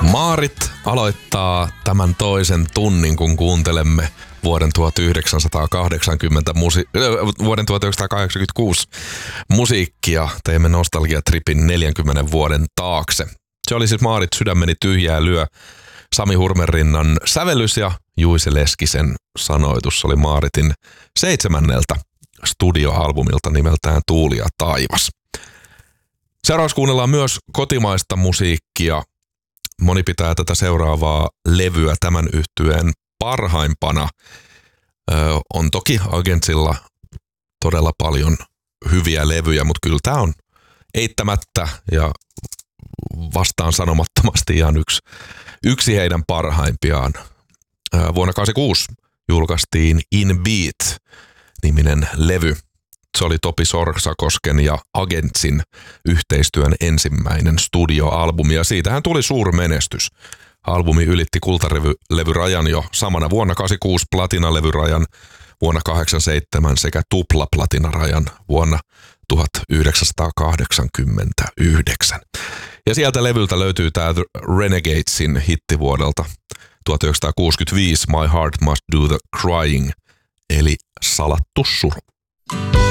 Maarit aloittaa tämän toisen tunnin, kun kuuntelemme vuoden 1986 musiikkia. Teimme nostalgiatripin 40 vuoden taakse. Se oli siis Maarit Sydämeni tyhjää lyö. Sami Hurmenrinnan sävellys ja Juise Leskisen sanoitus. Se oli Maaritin 7. studioalbumilta nimeltään Tuuli ja taivas. Seuraavaksi kuunnellaan myös kotimaista musiikkia. Moni pitää tätä seuraavaa levyä tämän yhtyeen parhaimpana. On toki Agentsilla todella paljon hyviä levyjä, mutta kyllä tämä on eittämättä ja vastaan sanomattomasti ihan yksi heidän parhaimpiaan. Vuonna 1986 julkaistiin In Beat-niminen levy. Se oli Topi Sorsakosken ja Agentsin yhteistyön ensimmäinen studioalbumi ja siitähän tuli suurmenestys. Albumi ylitti kultalevyrajan jo samana vuonna 1986, platinalevyrajan vuonna 1987 sekä tuplaplatinarajan vuonna 1989. Ja sieltä levyltä löytyy tämä Renegadesin hitti vuodelta 1965, My Heart Must Do the Crying, eli salattu suru.